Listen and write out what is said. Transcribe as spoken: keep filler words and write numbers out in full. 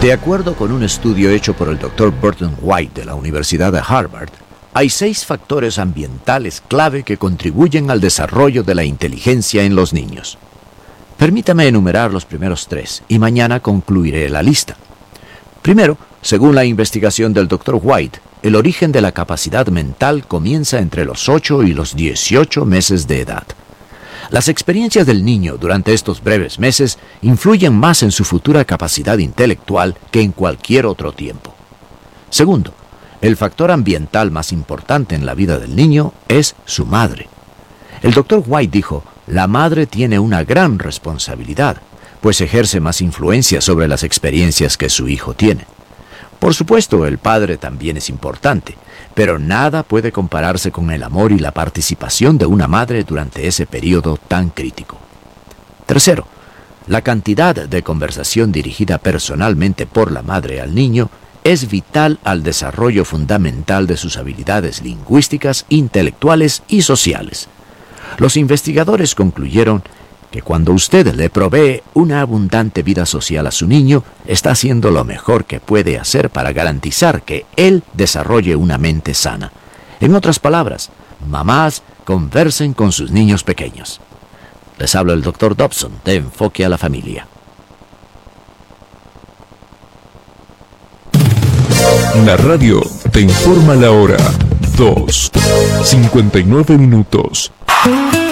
De acuerdo con un estudio hecho por el doctor Burton White de la Universidad de Harvard, hay seis factores ambientales clave que contribuyen al desarrollo de la inteligencia en los niños. Permítame enumerar los primeros tres y mañana concluiré la lista. Primero, según la investigación del doctor White, el origen de la capacidad mental comienza entre los ocho y los dieciocho meses de edad. Las experiencias del niño durante estos breves meses influyen más en su futura capacidad intelectual que en cualquier otro tiempo. Segundo, el factor ambiental más importante en la vida del niño es su madre. El doctor White dijo, la madre tiene una gran responsabilidad, pues ejerce más influencia sobre las experiencias que su hijo tiene. Por supuesto, el padre también es importante, pero nada puede compararse con el amor y la participación de una madre durante ese periodo tan crítico. Tercero, la cantidad de conversación dirigida personalmente por la madre al niño es vital al desarrollo fundamental de sus habilidades lingüísticas, intelectuales y sociales. Los investigadores concluyeron que cuando usted le provee una abundante vida social a su niño, está haciendo lo mejor que puede hacer para garantizar que él desarrolle una mente sana. En otras palabras, mamás conversen con sus niños pequeños. Les habla el doctor Dobson de Enfoque a la Familia. La radio te informa la hora. dos, cincuenta y nueve minutos.